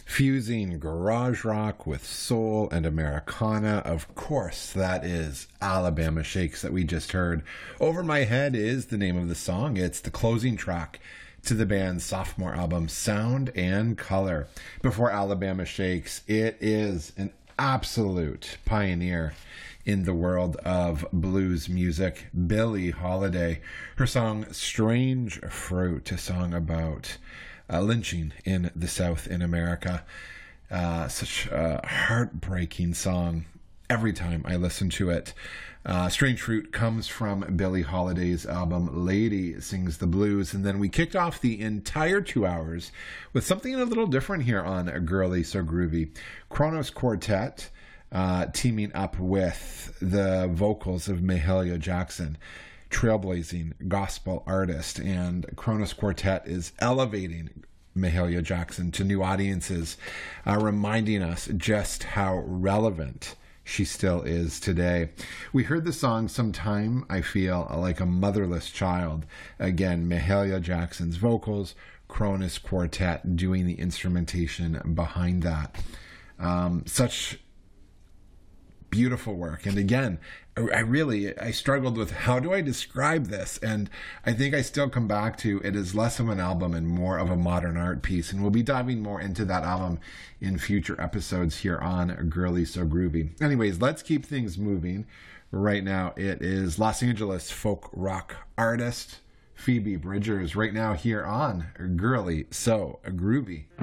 fusing garage rock with soul and Americana. Of course, that is Alabama Shakes that we just heard. Over My Head is the name of the song. It's the closing track to the band's sophomore album, Sound and Color. Before Alabama Shakes, it is an absolute pioneer in the world of blues music, Billie Holiday. Her song Strange Fruit, a song about lynching in the South in America. Such a heartbreaking song every time I listen to it. Strange Fruit comes from Billie Holiday's album Lady Sings the Blues. And then we kicked off the entire 2 hours with something a little different here on Girly So Groovy. Kronos Quartet teaming up with the vocals of Mahalia Jackson, trailblazing gospel artist, and Kronos Quartet is elevating Mahalia Jackson to new audiences, reminding us just how relevant she still is today. We heard the song Sometime I Feel Like a Motherless Child. Again, Mahalia Jackson's vocals, Kronos Quartet doing the instrumentation behind that. Such beautiful work. And again, I struggled with how do I describe this? And I think I still come back to it is less of an album and more of a modern art piece. And we'll be diving more into that album in future episodes here on Girly So Groovy. Anyways, let's keep things moving. Right now, it is Los Angeles folk rock artist Phoebe Bridgers right now here on Girly So Groovy.